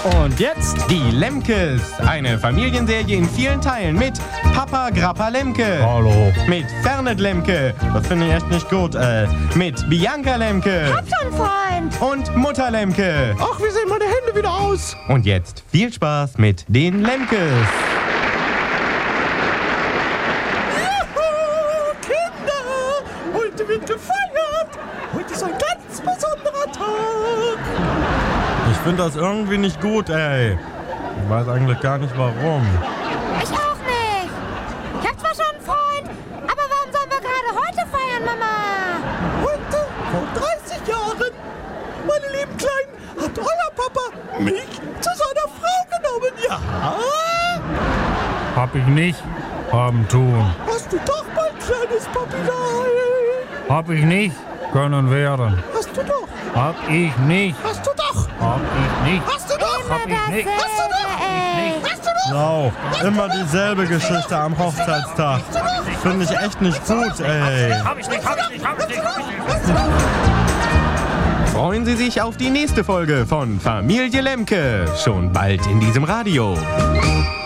Und jetzt die Lemkes. Eine Familienserie in vielen Teilen mit Papa Grappa Lemke. Hallo. Mit Fernet Lemke. Das finde ich echt nicht gut. Mit Bianca Lemke. Hab schon, Freund. Und Mutter Lemke. Ach, wie sehen meine Hände wieder aus? Und jetzt viel Spaß mit den Lemkes. Juhu, Kinder! Heute wird gefeiert! Heute ist ein ganz besonderer Tag! Ich finde das irgendwie nicht gut, ey. Ich weiß eigentlich gar nicht warum. Ich auch nicht. Ich hab zwar schon einen Freund, aber warum sollen wir gerade heute feiern, Mama? Heute, vor 30 Jahren, meine lieben Kleinen, hat euer Papa mich zu seiner Frau genommen, ja? Hab ich nicht. Haben tun. Hast du doch, mein kleines Papillon? Hab ich nicht. Können werden. Hast du doch, Hab ich nicht. hast du doch, Hab ich nicht. hast du doch, Hab ich nicht. hast du doch, Ey. hast du doch! Wow, immer dieselbe Geschichte am Hochzeitstag. Finde ich echt nicht gut, ey. Hab ich nicht. Hab ich nicht. Hab ich nicht. Hab ich nicht. Freuen Sie sich auf die nächste Folge von Familie Lemke. Schon bald in diesem Radio.